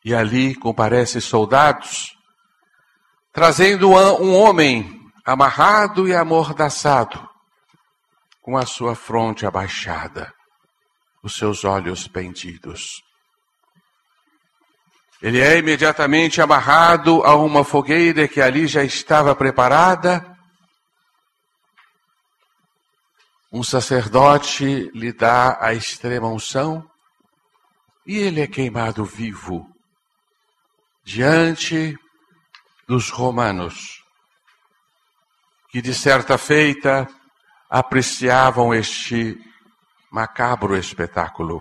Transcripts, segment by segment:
E ali comparecem soldados, trazendo um homem amarrado e amordaçado, com a sua fronte abaixada, os seus olhos pendidos. Ele é imediatamente amarrado a uma fogueira que ali já estava preparada. Um sacerdote lhe dá a extrema unção e ele é queimado vivo diante dos romanos, que de certa feita apreciavam este macabro espetáculo.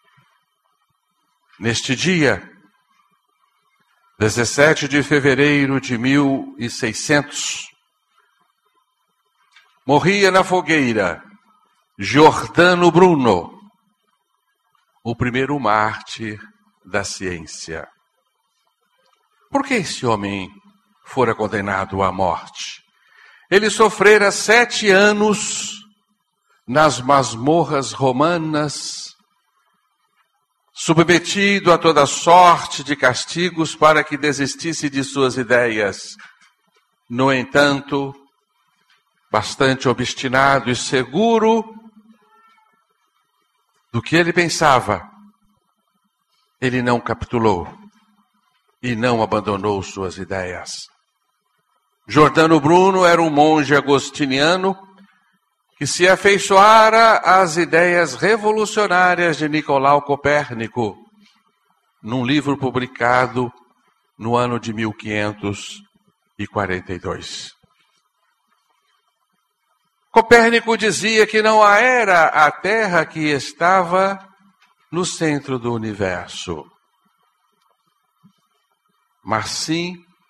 Neste dia, 17 de fevereiro de 1600, morria na fogueira Giordano Bruno, o primeiro mártir da ciência. Por que esse homem fora condenado à morte? Ele sofrera 7 anos nas masmorras romanas, submetido a toda sorte de castigos para que desistisse de suas ideias. No entanto, bastante obstinado e seguro do que ele pensava, ele não capitulou e não abandonou suas ideias. Giordano Bruno era um monge agostiniano que se afeiçoara às ideias revolucionárias de Nicolau Copérnico, num livro publicado no ano de 1542. Copérnico dizia que não era a Terra que estava no centro do universo, mas sim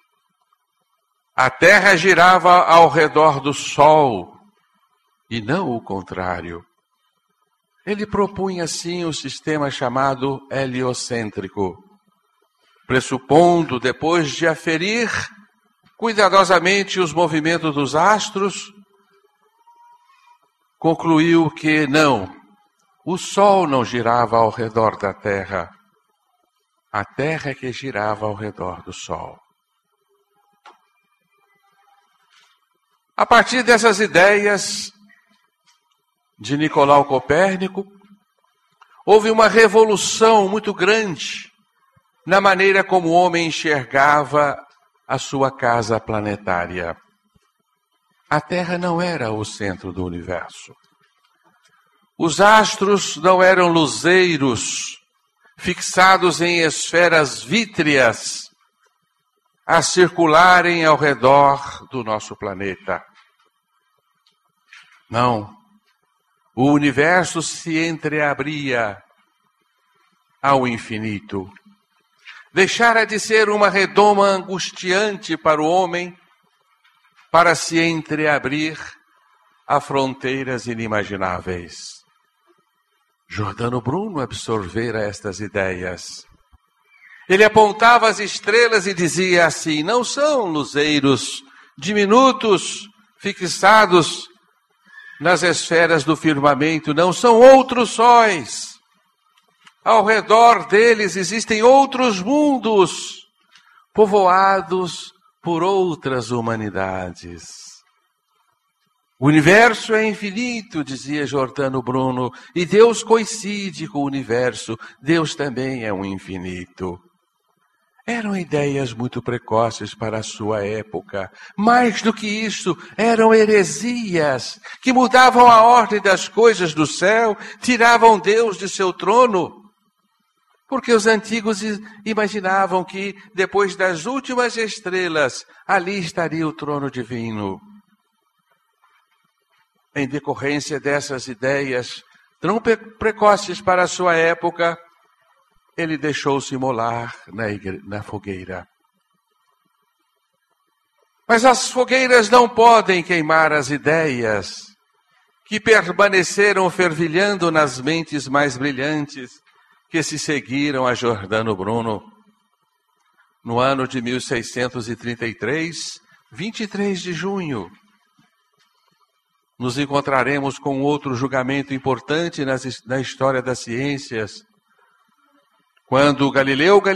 a Terra girava ao redor do Sol, e não o contrário. Ele propunha, assim, um sistema chamado heliocêntrico, pressupondo, depois de aferir cuidadosamente os movimentos dos astros, concluiu que não, o Sol não girava ao redor da Terra, a Terra é que girava ao redor do Sol. A partir dessas ideias de Nicolau Copérnico, houve uma revolução muito grande na maneira como o homem enxergava a sua casa planetária. A Terra não era o centro do universo. Os astros não eram luzeiros fixados em esferas vítreas a circularem ao redor do nosso planeta. Não. O universo se entreabria ao infinito. Deixara de ser uma redoma angustiante para o homem para se entreabrir a fronteiras inimagináveis. Giordano Bruno absorvera estas ideias. Ele apontava as estrelas e dizia assim: não são luzeiros diminutos fixados nas esferas do firmamento, não são outros sóis. Ao redor deles existem outros mundos, povoados por outras humanidades. O universo é infinito, dizia Giordano Bruno, e Deus coincide com o universo. Deus também é um infinito. Eram ideias muito precoces para a sua época. Mais do que isso, eram heresias que mudavam a ordem das coisas do céu, tiravam Deus de seu trono. Porque os antigos imaginavam que, depois das últimas estrelas, ali estaria o trono divino. Em decorrência dessas ideias tão precoces para a sua época, ele deixou-se imolar na fogueira. Mas as fogueiras não podem queimar as ideias que permaneceram fervilhando nas mentes mais brilhantes que se seguiram a Giordano Bruno. No ano de 1633, 23 de junho, nos encontraremos com outro julgamento importante na história das ciências, quando Galileu